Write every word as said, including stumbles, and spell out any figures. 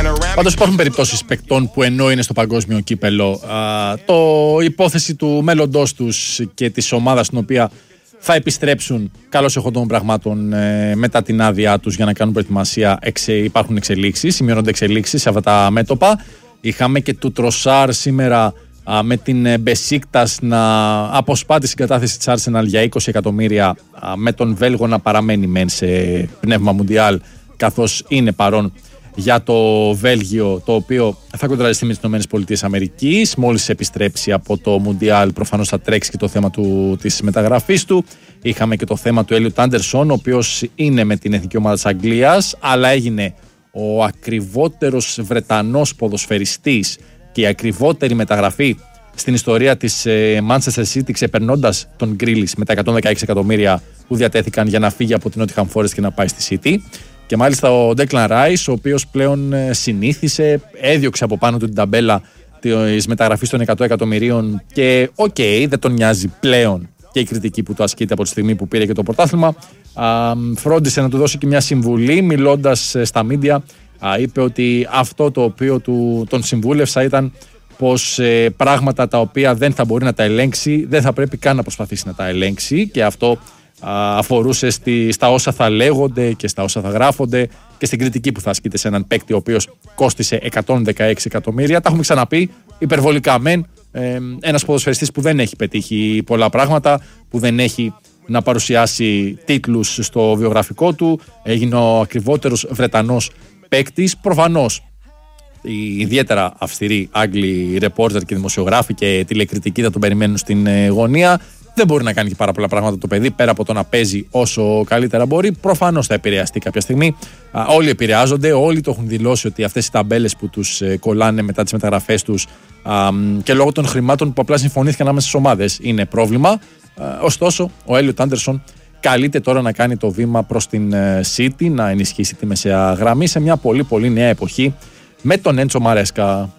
Πάντως υπάρχουν περιπτώσεις παικτών που ενώ είναι στο παγκόσμιο κύπελο, α, το υπόθεση του μέλλοντός τους και της ομάδας στην οποία θα επιστρέψουν καλώς εχόντων των πραγμάτων ε, μετά την άδειά τους για να κάνουν προετοιμασία, εξε, υπάρχουν εξελίξεις, σημειώνονται εξελίξεις σε αυτά τα μέτωπα. Είχαμε και του Τροσάρ σήμερα α, με την Μπεσίκτας να αποσπά τη συγκατάθεση της Arsenal για είκοσι εκατομμύρια, α, με τον Βέλγο να παραμένει μεν σε πνεύμα Μουντιάλ, καθώς είναι παρόν για το Βέλγιο, το οποίο θα κοντραριστεί με τις ΗΠΑ. Μόλις επιστρέψει από το Μουντιάλ, προφανώς θα τρέξει και το θέμα του, της μεταγραφής του. Είχαμε και το θέμα του Έλιοτ Άντερσον, ο οποίος είναι με την εθνική ομάδα της Αγγλίας, αλλά έγινε ο ακριβότερος Βρετανός ποδοσφαιριστής και η ακριβότερη μεταγραφή στην ιστορία της Manchester City, ξεπερνώντας τον Γκρίλις με τα εκατόν δεκαέξι εκατομμύρια που διατέθηκαν για να φύγει από την Nottingham Forest και να πάει στη City. Και μάλιστα ο Declan Rice, ο οποίος πλέον συνήθισε, έδιωξε από πάνω του την ταμπέλα της μεταγραφής των εκατό εκατομμυρίων και οκ, okay, δεν τον νοιάζει πλέον και η κριτική που του ασκείται από τη στιγμή που πήρε και το πρωτάθλημα. Α, φρόντισε να του δώσει και μια συμβουλή, μιλώντας στα μίντια, είπε ότι αυτό το οποίο του, τον συμβούλευσα ήταν πως ε, πράγματα τα οποία δεν θα μπορεί να τα ελέγξει, δεν θα πρέπει καν να προσπαθήσει να τα ελέγξει, και αυτό αφορούσε στη, στα όσα θα λέγονται και στα όσα θα γράφονται και στην κριτική που θα ασκείται σε έναν παίκτη ο οποίος κόστισε εκατόν δεκαέξι εκατομμύρια. Τα έχουμε ξαναπεί υπερβολικά μεν. Ε, ένας ποδοσφαιριστής που δεν έχει πετύχει πολλά πράγματα, που δεν έχει να παρουσιάσει τίτλους στο βιογραφικό του, έγινε ο ακριβότερος Βρετανός παίκτης. Προφανώς οι ιδιαίτερα αυστηροί Άγγλοι ρεπόρτερ και δημοσιογράφοι και τηλεκριτικοί θα τον περιμένουν στην ε, γωνία. Δεν μπορεί να κάνει και πάρα πολλά πράγματα το παιδί, πέρα από το να παίζει όσο καλύτερα μπορεί. Προφανώς θα επηρεαστεί κάποια στιγμή. Α, όλοι επηρεάζονται, όλοι το έχουν δηλώσει ότι αυτές οι ταμπέλες που τους ε, κολλάνε μετά τις μεταγραφές τους α, και λόγω των χρημάτων που απλά συμφωνήθηκαν ανάμεσα στις ομάδες είναι πρόβλημα. Α, ωστόσο, ο Έλιοτ Άντερσον καλείται τώρα να κάνει το βήμα προς την ε, City, να ενισχύσει τη μεσαία γραμμή σε μια πολύ πολύ νέα εποχή με τον Έντσο Μαρέσκα.